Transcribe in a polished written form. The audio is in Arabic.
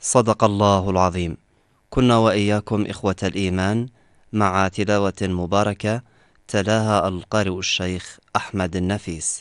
صدق الله العظيم. كنا وإياكم إخوة الإيمان مع تلاوة مباركة تلاها القارئ الشيخ أحمد النفيس.